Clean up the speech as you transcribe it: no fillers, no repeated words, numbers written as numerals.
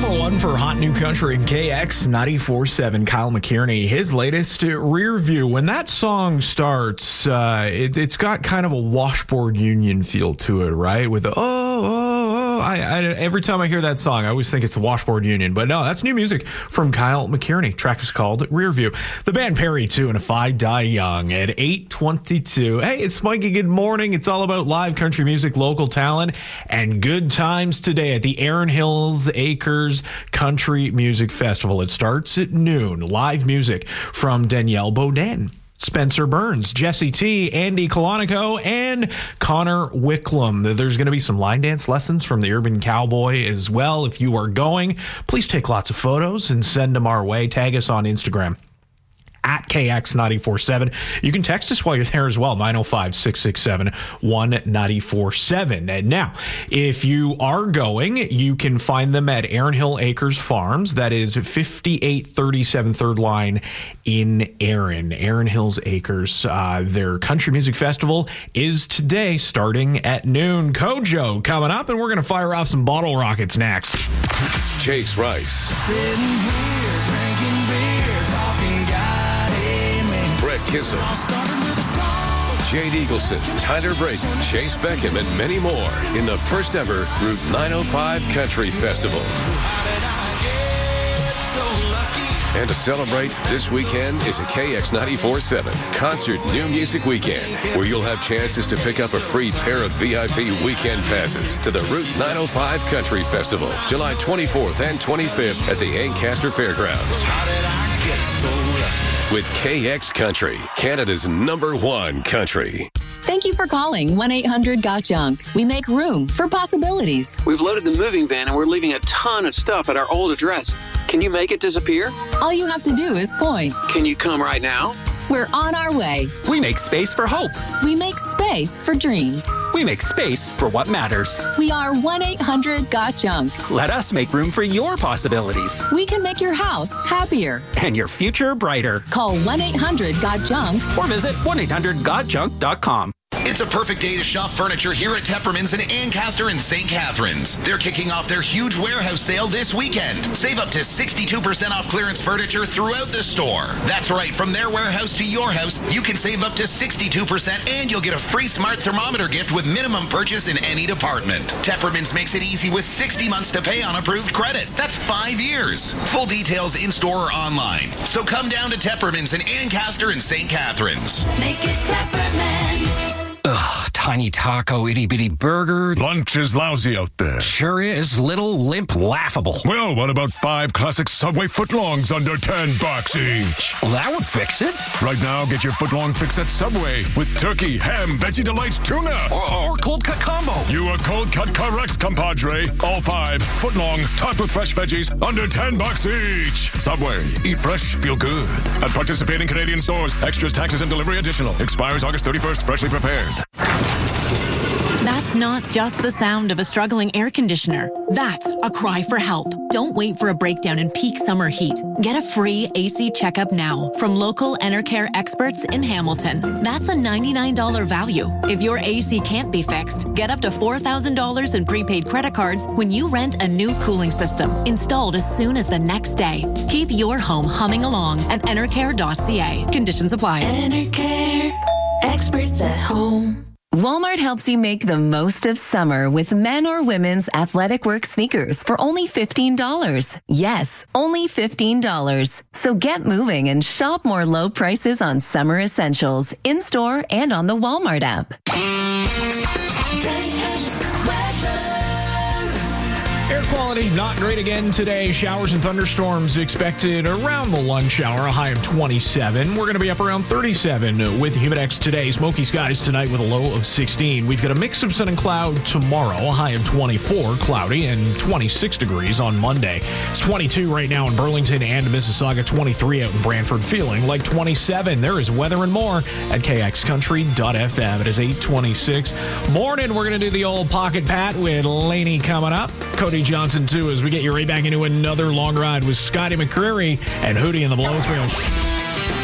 Number one for Hot New Country, KX 94.7, Kyle McKierney. His latest, Rear View. When that song starts, it's got kind of a Washboard Union feel to it, right? With the, every time I hear that song, I always think it's the Washboard Union. But no, that's new music from Kyle McKierney. Track is called Rear View. The band Perry 2 and If I Die Young at 8:22. Hey, it's Mikey. Good morning. It's all about live country music, local talent, and good times today at the Erin Hills Acres Country Music Festival. It starts at noon. Live music from Danielle Beaudin, Spencer Burns, Jesse T, Andy Colonico, and Connor Wicklum. There's going to be some line dance lessons from the Urban Cowboy as well. If you are going, please take lots of photos and send them our way. Tag us on Instagram at KX947. You can text us while you're there as well, 905-667-1947. And now, if you are going, you can find them at Erin Hill Acres Farms. That is 5837 3rd Line in Erin Hills Acres. Their country music festival is today, starting at noon. Kojo coming up, and we're going to fire off some bottle rockets next. Chase Rice. Sitting here drinking beer, talking God, amen. Brett Kissel. Jade Eagleson, Tyler Brayton, Chase Beckham, and many more in the first ever Route 905 Country Festival. And to celebrate, this weekend is a KX 94.7 Concert New Music Weekend, where you'll have chances to pick up a free pair of VIP weekend passes to the Route 905 Country Festival, July 24th and 25th at the Ancaster Fairgrounds. With KX Country, Canada's #1 country. Thank you for calling 1-800-GOT-JUNK. We make room for possibilities. We've loaded the moving van and we're leaving a ton of stuff at our old address. Can you make it disappear? All you have to do is point. Can you come right now? We're on our way. We make space for hope. We make space for dreams. We make space for what matters. We are 1-800-GOT-JUNK. Let us make room for your possibilities. We can make your house happier. And your future brighter. Call 1-800-GOT-JUNK. Or visit 1-800-GOTJUNK.com. It's a perfect day to shop furniture here at Tepperman's in Ancaster and St. Catharines. They're kicking off their huge warehouse sale this weekend. Save up to 62% off clearance furniture throughout the store. That's right, from their warehouse to your house, you can save up to 62% and you'll get a free smart thermometer gift with minimum purchase in any department. Tepperman's makes it easy with 60 months to pay on approved credit. That's 5 years. Full details in-store or online. So come down to Tepperman's in Ancaster and St. Catharines. Make it Tepperman's. Ugh, tiny taco, itty-bitty burger. Lunch is lousy out there. Sure is. Little, limp, laughable. Well, what about 5 classic Subway footlongs under $10 each? Well, that would fix it. Right now, get your footlong fix at Subway with turkey, ham, Veggie Delights, tuna. Or cold cut combo. You are cold cut correct, compadre. All 5 footlong, topped with fresh veggies, under $10 each. Subway. Eat fresh, feel good. At participating Canadian stores. Extras, taxes, and delivery additional. Expires August 31st. Freshly prepared. That's not just the sound of a struggling air conditioner. That's a cry for help. Don't wait for a breakdown in peak summer heat. Get a free AC checkup now from local Enercare experts in Hamilton. That's a $99 value. If your AC can't be fixed, get up to $4,000 in prepaid credit cards when you rent a new cooling system, installed as soon as the next day. Keep your home humming along at enercare.ca. Conditions apply. Enercare, experts at home. Walmart helps you make the most of summer with men or women's athletic work sneakers for only $15. Yes, only $15. So get moving and shop more low prices on summer essentials in-store and on the Walmart app. Air quality not great again today. Showers and thunderstorms expected around the lunch hour. A high of 27. We're going to be up around 37 with Humidex today. Smoky skies tonight with a low of 16. We've got a mix of sun and cloud tomorrow. A high of 24, cloudy, and 26 degrees on Monday. It's 22 right now in Burlington and Mississauga. 23 out in Brantford. Feeling like 27. There is weather and more at kxcountry.fm. It is 8:26. Morning. We're going to do the old pocket pat with Lainey coming up. Cody Johnson, too, as we get you right back into another long ride with Scotty McCreery and Hootie and the Blowfish.